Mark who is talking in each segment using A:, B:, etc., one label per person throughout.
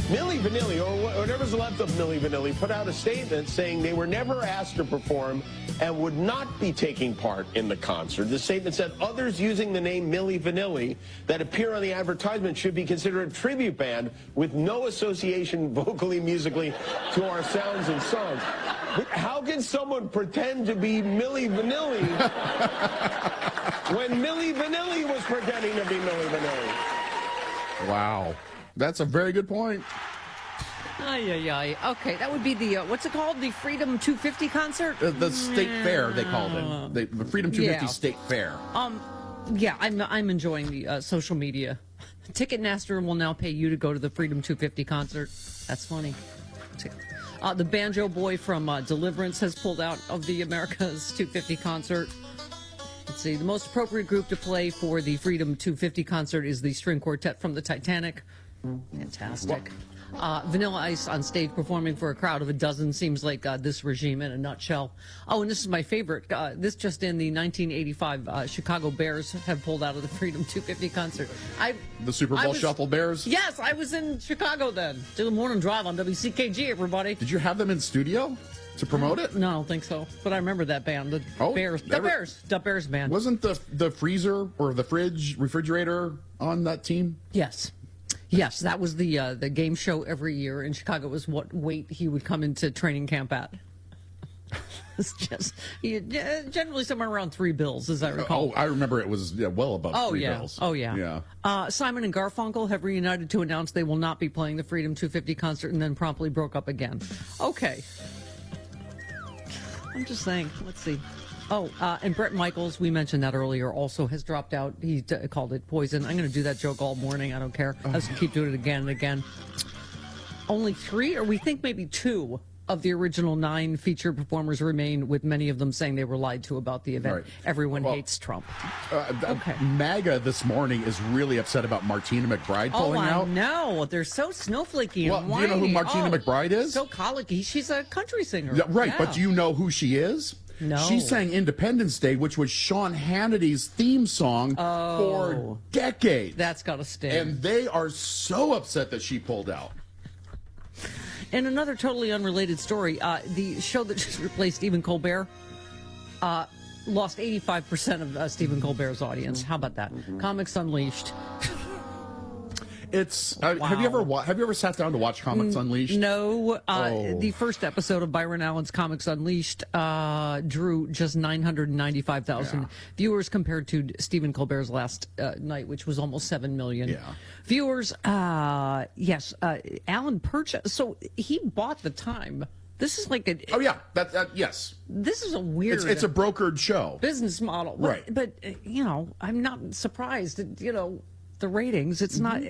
A: Milli Vanilli, or whatever's left of Milli Vanilli, put out a statement saying they were never asked to perform and would not be taking part in the concert. The statement said others using the name Milli Vanilli that appear on the advertisement should be considered a tribute band with no association vocally, musically to our sounds and songs. But how can someone pretend to be Milli Vanilli when Milli Vanilli was pretending to be Milli Vanilli?
B: Wow. That's a very good point.
C: Okay, that would be the, what's it called? The Freedom 250 concert?
B: The State Fair, they called it. The Freedom 250 State Fair.
C: Yeah, I'm enjoying the social media. Ticketmaster will now pay you to go to the Freedom 250 concert. That's funny. The banjo boy from Deliverance has pulled out of the America's 250 concert. Let's see. The most appropriate group to play for the Freedom 250 concert is the string quartet from the Titanic. Fantastic. Vanilla Ice on stage performing for a crowd of a dozen seems like this regime in a nutshell. Oh, and this is my favorite. This just in, the 1985 Chicago Bears have pulled out of the Freedom 250 concert.
B: The Super Bowl Shuffle Bears?
C: Yes, I was in Chicago then. Did the morning drive on WCKG, everybody.
B: Did you have them in studio to promote it?
C: No, I don't think so. But I remember that band, the Bears. The Bears band.
B: Wasn't the freezer or the refrigerator on that team?
C: Yes. Yes, that was the game show every year in Chicago. Was what weight he would come into training camp at. It's just generally somewhere around $3, as I recall.
B: Oh, I remember it was well above $3.
C: Oh, yeah. Simon and Garfunkel have reunited to announce they will not be playing the Freedom 250 concert and then promptly broke up again. Okay. I'm just saying. Let's see. Oh, and Bret Michaels, we mentioned that earlier, also has dropped out. He called it poison. I'm going to do that joke all morning. I don't care. I just keep doing it again and again. Only 3, or we think maybe 2, of the original 9 featured performers remain, with many of them saying they were lied to about the event. Right. Everyone hates Trump.
B: MAGA this morning is really upset about Martina McBride pulling out.
C: Oh, I know. They're so snowflakey and whiny.
B: Do you know who Martina McBride is?
C: So colicky. She's a country singer.
B: Yeah, right, but do you know who she is?
C: No.
B: She sang Independence Day, which was Sean Hannity's theme song for decades.
C: That's got to sting.
B: And they are so upset that she pulled out.
C: In another totally unrelated story, the show that just replaced Stephen Colbert lost 85% of Stephen Colbert's audience. How about that? Comics Unleashed.
B: It's have you ever sat down to watch Comics Unleashed?
C: No. The first episode of Byron Allen's Comics Unleashed drew just 995,000 viewers compared to Stephen Colbert's last night, which was almost 7 million viewers. Yes, Allen purchased. So he bought the time. This is like a
B: yes.
C: This is a weird.
B: It's a brokered show
C: business model,
B: right?
C: But I'm not surprised. The ratings. It's not.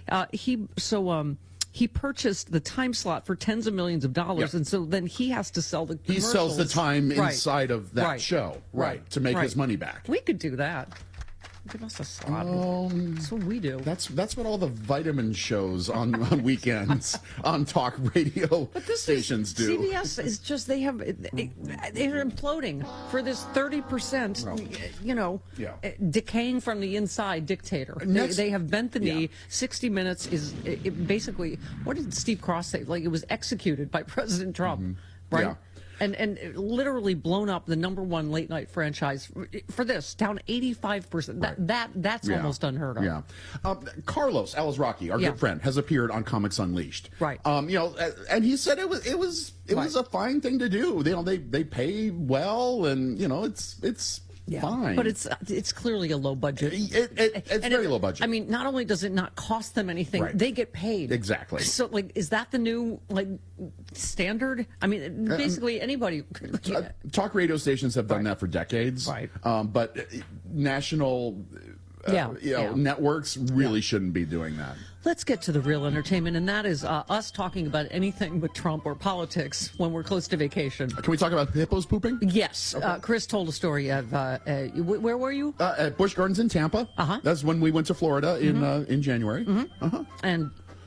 C: He purchased the time slot for tens of millions of dollars, and so then he has to sell the commercials.
B: He sells the time inside of that show, to make his money back.
C: We could do that. Give us a slot. That's what we do.
B: That's what all the vitamin shows on weekends on talk radio stations do.
C: CBS is just they're imploding for this 30%, decaying from the inside dictator. They have bent the knee. 60 Minutes is basically, what did Steve Cross say? Like, it was executed by President Trump, right? Yeah. And literally blown up the #1 late night franchise for this, down 85%. That's almost unheard of.
B: Yeah. Carlos Alazraki, our good friend, has appeared on Comics Unleashed.
C: Right.
B: And he said it was a fine thing to do. They pay well, and it's fine.
C: But it's clearly a low budget.
B: It's very low budget.
C: I mean, not only does it not cost them anything, they get paid.
B: Exactly.
C: So, is that the new standard? I mean, basically anybody.
B: Talk radio stations have done that for decades.
C: Right.
B: But national. Networks really shouldn't be doing that.
C: Let's get to the real entertainment, and that is us talking about anything but Trump or politics when we're close to vacation.
B: Can we talk about hippos pooping?
C: Yes. Okay. Chris told a story of, where were you?
B: At Busch Gardens in Tampa. That's when we went to Florida in January.
C: And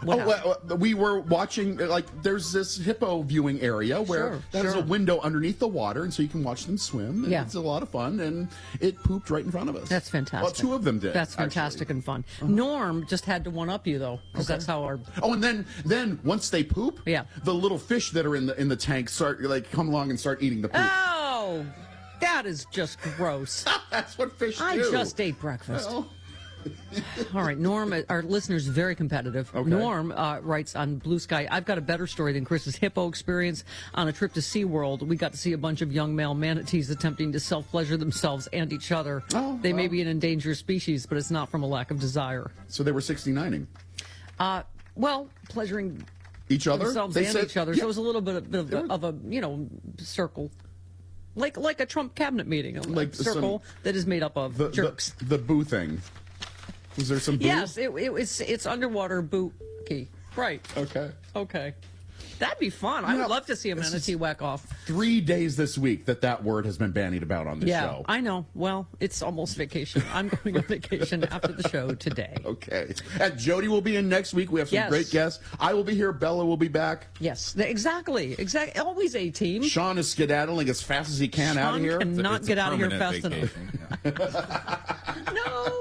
B: We were watching, like, there's this hippo viewing area where there's a window underneath the water, and so you can watch them swim.
C: Yeah.
B: It's a lot of fun, and it pooped right in front of us.
C: That's fantastic.
B: Well, two of them did.
C: That's fantastic and fun. Norm just had to one-up you, though, because that's how our...
B: Oh, and then once they poop, the little fish that are in the tank start, like, come along and start eating the poop.
C: Oh, that is just gross.
B: That's what fish do.
C: I just ate breakfast.
B: Well.
C: All right, Norm, our listener's very competitive.
B: Okay.
C: Norm writes on Blue Sky, I've got a better story than Chris's hippo experience. On a trip to SeaWorld, we got to see a bunch of young male manatees attempting to self-pleasure themselves and each other. They may be an endangered species, but it's not from a lack of desire.
B: So they were 69ing?
C: Well, pleasuring
B: each other?
C: themselves and each other. So it was a little bit of a circle. Like a Trump cabinet meeting, like a circle that is made up of jerks.
B: The boo thing. Was there some boo?
C: Yes, it's underwater boo-key. Right. Okay. That'd be fun. I would love to see a manatee whack off.
B: 3 days this week that word has been bandied about on this show.
C: Yeah, I know. Well, it's almost vacation. I'm going on vacation after the show today.
B: Okay. And Jody will be in next week. We have some great guests. I will be here. Bella will be back.
C: Yes, exactly. Always a team.
B: Sean is skedaddling as fast as he can out of here.
C: Sean cannot get out of here fast
D: vacation.
C: enough. No.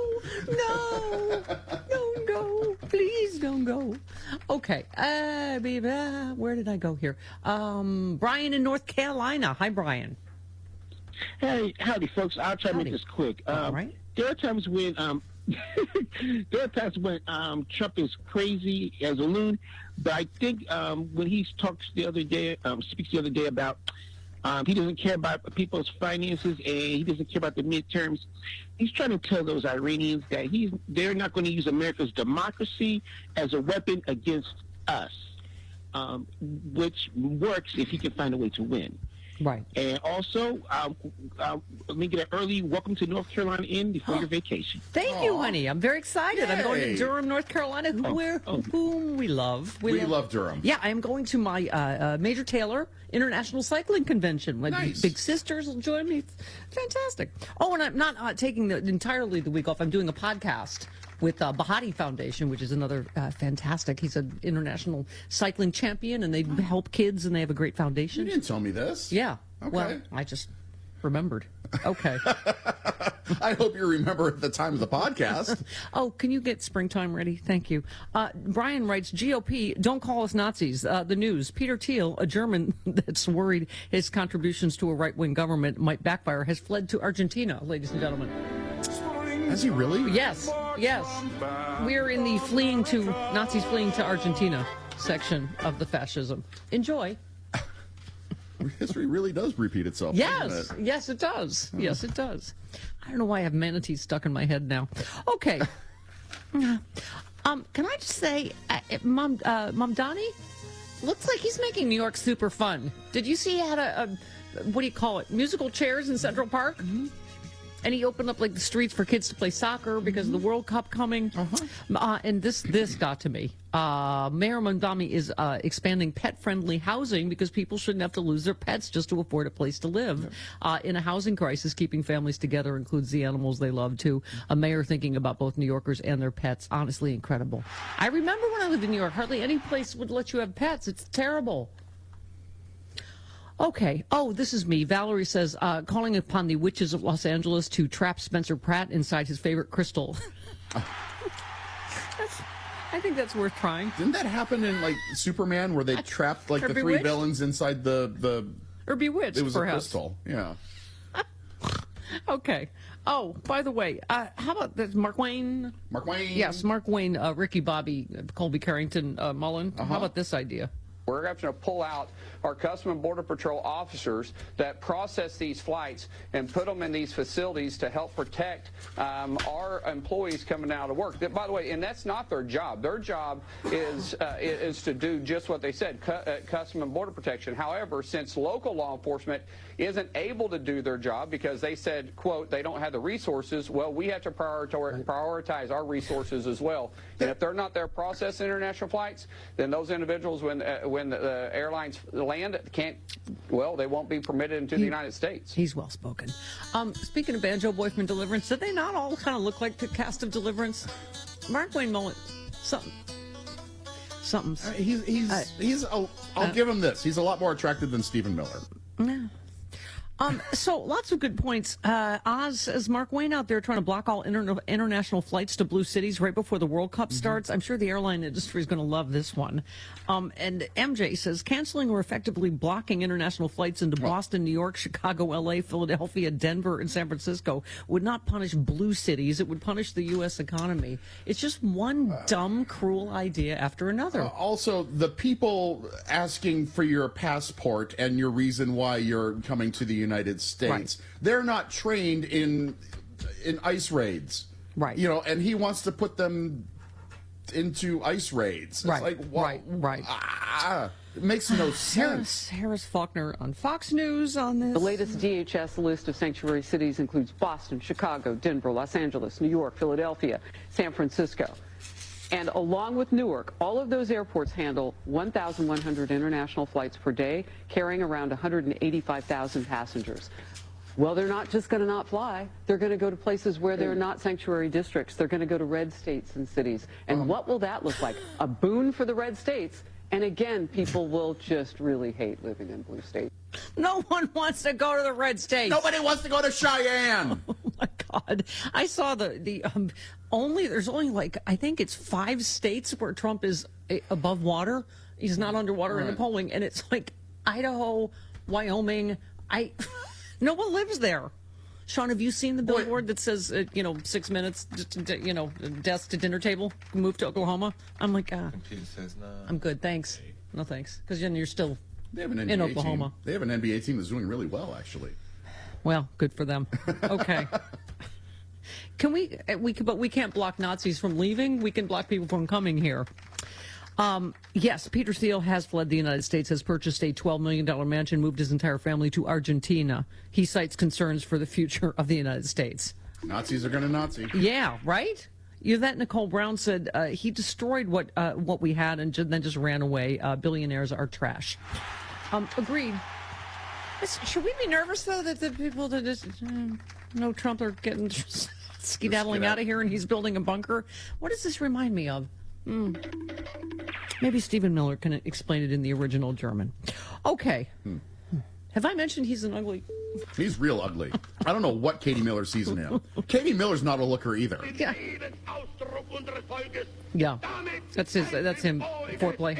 C: Don't go. Please don't go. Okay. Where did I go here? Brian in North Carolina. Hi, Brian.
E: Hey, howdy, folks. I'll try to make this quick.
C: All right.
E: There are times when Trump is crazy as a loon, but I think when he speaks the other day about he doesn't care about people's finances and he doesn't care about the midterms. He's trying to tell those Iranians that they're not going to use America's democracy as a weapon against us, which works if he can find a way to win.
C: Right.
E: And also, let me get an early welcome to North Carolina before your vacation.
C: Thank you, honey. I'm very excited. I'm going to Durham, North Carolina, whom we love.
B: We love Durham.
C: Yeah, I am going to my Major Taylor International Cycling Convention. My big sisters will join me. Fantastic. Oh, and I'm not taking entirely the week off. I'm doing a podcast with Bahati Foundation, which is another fantastic. He's an international cycling champion, and they help kids, and they have a great foundation.
B: You didn't tell me this.
C: Yeah.
B: Okay.
C: Well, I just remembered. Okay.
B: I hope you remember at the time of the podcast.
C: Oh, can you get springtime ready? Thank you. Brian writes, GOP, don't call us Nazis. The news, Peter Thiel, a German that's worried his contributions to a right-wing government might backfire, has fled to Argentina, ladies and gentlemen.
B: Has he really?
C: Yes. We're in the Nazis fleeing to Argentina section of the fascism. Enjoy.
B: History really does repeat itself.
C: Yes, yes, it does. Yes, it does. I don't know why I have manatees stuck in my head now. Okay. Can I just say, Mom Donnie, looks like he's making New York super fun. Did you see he had a what do you call it, musical chairs in Central Park? Mm-hmm. And he opened up like the streets for kids to play soccer because of the World Cup coming. And this got to me. Mayor Mamdani is expanding pet-friendly housing because people shouldn't have to lose their pets just to afford a place to live. In a housing crisis, keeping families together includes the animals they love too. A mayor thinking about both New Yorkers and their pets. Honestly incredible. I remember when I lived in New York, hardly any place would let you have pets. It's terrible. Okay. Oh, this is me. Valerie says, calling upon the witches of Los Angeles to trap Spencer Pratt inside his favorite crystal. I think that's worth trying.
B: Didn't that happen in, like, Superman, where they trapped, like, the
C: Bewitched?
B: three villains inside the...
C: Or Bewitched,
B: It was
C: perhaps.
B: a crystal, yeah.
C: Okay. Oh, by the way, how about this? Mark Wayne?
B: Mark Wayne?
C: Yes, Mark Wayne, Ricky Bobby, Colby Carrington, Mullen. How about this idea?
F: We're going to pull out our Customs and Border Patrol officers that process these flights and put them in these facilities to help protect our employees coming out of work. By the way, and that's not their job. Their job is to do just what they said, Customs and Border Protection. However, since local law enforcement isn't able to do their job because they said, quote, they don't have the resources, well, we have to prioritize our resources as well. And if they're not there processing international flights, then those individuals, when the airlines land, they won't be permitted into the United States.
C: He's well spoken. Speaking of Banjo Boy from Deliverance, did they not all kind of look like the cast of Deliverance? Mark Wayne Mullen, something. Something's.
B: I'll give him this. He's a lot more attractive than Stephen Miller.
C: Yeah. So lots of good points. Oz, is Mark Wayne out there trying to block all international flights to blue cities right before the World Cup starts? I'm sure the airline industry is going to love this one. And MJ says canceling or effectively blocking international flights into Boston, New York, Chicago, LA, Philadelphia, Denver, and San Francisco would not punish blue cities. It would punish the U.S. economy. It's just one dumb, cruel idea after another.
B: Also, the people asking for your passport and your reason why you're coming to the United States, they're not trained in ICE raids,
C: right?
B: You know, and he wants to put them into ICE raids. It's like,
C: right.
B: It makes no sense.
C: Harris Faulkner on Fox News on this.
D: The latest DHS list of sanctuary cities includes Boston, Chicago, Denver, Los Angeles, New York, Philadelphia, San Francisco. And along with Newark, all of those airports handle 1,100 international flights per day, carrying around 185,000 passengers. Well, they're not just going to not fly. They're going to go to places where they're not sanctuary districts. They're going to go to red states and cities. And what will that look like? A boon for the red states. And again, people will just really hate living in blue states.
C: No one wants to go to the red states.
B: Nobody wants to go to Cheyenne.
C: Oh my God! I saw there's only like, I think it's 5 states where Trump is above water. He's not underwater in the polling, and it's like Idaho, Wyoming. No one lives there. Sean, have you seen the billboard that says 6 minutes, desk to dinner table, move to Oklahoma? I'm like,
G: Peter says no.
C: I'm good, thanks. No thanks, because then you're still in Oklahoma.
B: They have an NBA team that's doing really well, actually.
C: Well, good for them. Okay. But we can't block Nazis from leaving. We can block people from coming here. Yes, Peter Thiel has fled the United States, has purchased a $12 million mansion, moved his entire family to Argentina. He cites concerns for the future of the United States.
B: Nazis are going to Nazi.
C: Yeah, right? Yvette Nicole Brown said he destroyed what we had and then just ran away. Billionaires are trash. Agreed. Should we be nervous, though, that the people that just know Trump are getting skedaddling out of here and he's building a bunker? What does this remind me of? Maybe Stephen Miller can explain it in the original German. Okay. Have I mentioned he's an ugly...
B: He's real ugly. I don't know what Katie Miller sees in him. Katie Miller's not a looker either.
C: Yeah. Yeah. That's him. Foreplay.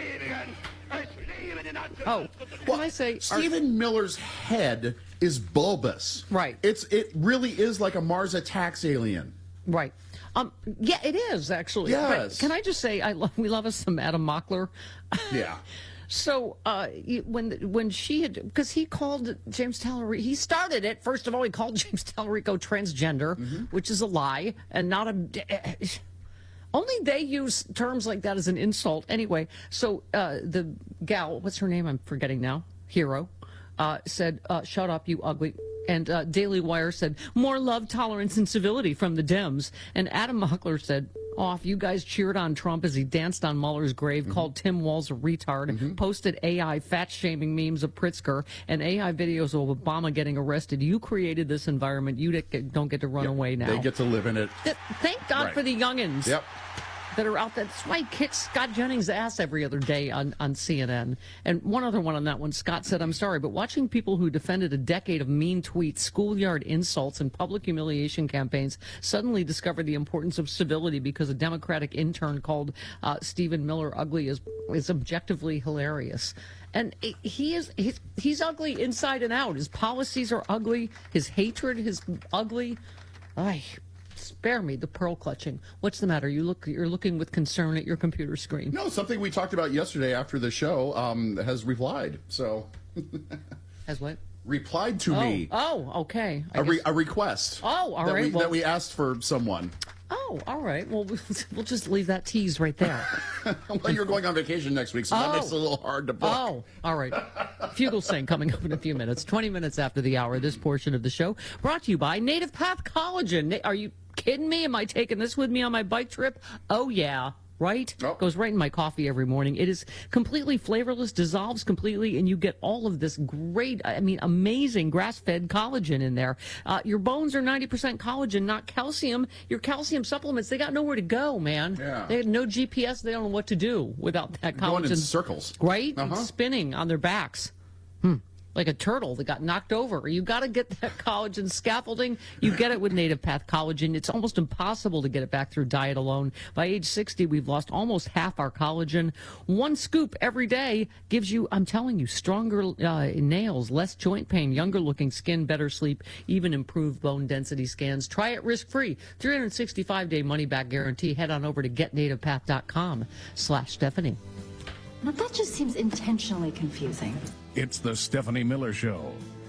C: Oh, can I say...
B: Stephen Miller's head is bulbous.
C: Right.
B: It really is like a Mars Attacks alien.
C: Right. Yeah, it is, actually.
B: Yes.
C: But can I just say, we love us some Adam Mockler.
B: Yeah.
C: So when she had, because he called James Tallarico, he started it. First of all, he called James Tallarico transgender, which is a lie, and not a... Only they use terms like that as an insult. Anyway, so the gal, what's her name? I'm forgetting now. Hero, said, shut up, you ugly... And Daily Wire said, more love, tolerance, and civility from the Dems. And Adam Mockler said, if you guys cheered on Trump as he danced on Mueller's grave, called Tim Walz a retard, posted AI fat-shaming memes of Pritzker, and AI videos of Obama getting arrested. You created this environment. You don't get to run away now.
B: They get to live in it.
C: Thank God for the youngins.
B: Yep.
C: That are out there. That's why he kicks Scott Jennings' ass every other day on CNN. And one other one on that one, Scott said, I'm sorry, but watching people who defended a decade of mean tweets, schoolyard insults, and public humiliation campaigns suddenly discover the importance of civility because a Democratic intern called Stephen Miller ugly is objectively hilarious. And he's ugly inside and out. His policies are ugly. His hatred is ugly. Spare me the pearl clutching. What's the matter? You're looking with concern at your computer screen.
B: No, something we talked about yesterday after the show has replied. So
C: has what?
B: Replied to me.
C: Oh, okay.
B: A request.
C: Oh, all right.
B: That we asked for someone.
C: Oh, all right. Well, we'll just leave that tease right there.
B: Well, you're going on vacation next week, so that makes it a little hard to book.
C: Oh, all right. Fugelsang coming up in a few minutes. 20 minutes after the hour, this portion of the show brought to you by Native Path Collagen. Are you kidding me? Am I taking this with me on my bike trip? Oh, yeah. right?
B: Oh.
C: Goes right in my coffee every morning. It is completely flavorless, dissolves completely, and you get all of this great, amazing grass-fed collagen in there. Your bones are 90% collagen, not calcium. Your calcium supplements, they got nowhere to go, man.
B: Yeah.
C: They had no GPS. They don't know what to do without that collagen.
B: Going in circles.
C: Right?
B: Uh-huh.
C: Spinning on their backs. Like a turtle that got knocked over. You got to get that collagen scaffolding. You get it with Native Path Collagen. It's almost impossible to get it back through diet alone. By age 60, we've lost almost half our collagen. One scoop every day gives you, I'm telling you, stronger nails, less joint pain, younger looking skin, better sleep, even improved bone density scans. Try it risk-free. 365-day money-back guarantee. Head on over to getnativepath.com/Stephanie.
G: Now that just seems intentionally confusing.
H: It's the Stephanie Miller Show.